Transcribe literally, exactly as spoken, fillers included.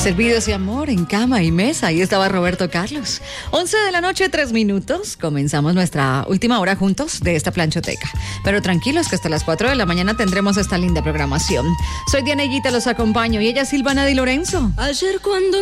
Servidos de amor en cama y mesa. Ahí estaba Roberto Carlos. once de la noche, tres minutos. Comenzamos nuestra última hora juntos de esta planchoteca. Pero tranquilos que hasta las cuatro de la mañana tendremos esta linda programación. Soy Diana Higuita, los acompaño. Y ella es Silvana Di Lorenzo. Ayer cuando